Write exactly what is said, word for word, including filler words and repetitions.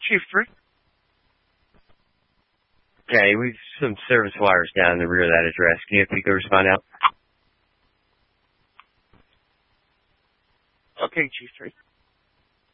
Chief three. Okay, we've some service wires down in the rear of that address. Can you have Pico respond out? Okay, Chief three.